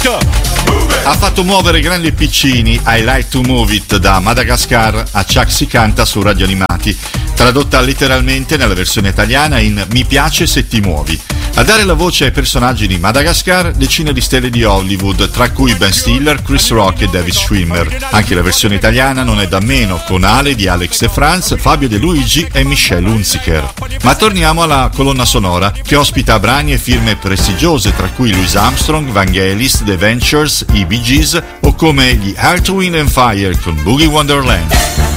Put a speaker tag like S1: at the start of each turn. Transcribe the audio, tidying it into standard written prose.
S1: Ha fatto muovere grandi e piccini, I Like to Move It, da Madagascar a Chuck si canta su Radio Animati, tradotta letteralmente nella versione italiana in Mi piace se ti muovi. A dare la voce ai personaggi di Madagascar, decine di stelle di Hollywood, tra cui Ben Stiller, Chris Rock e David Schwimmer. Anche la versione italiana non è da meno, con Ale di Alex e Franz, Fabio De Luigi e Michelle Hunziker. Ma torniamo alla colonna sonora, che ospita brani e firme prestigiose, tra cui Louis Armstrong, Vangelis, The Ventures, i Bee Gees o come gli Earth, Wind and Fire con Boogie Wonderland.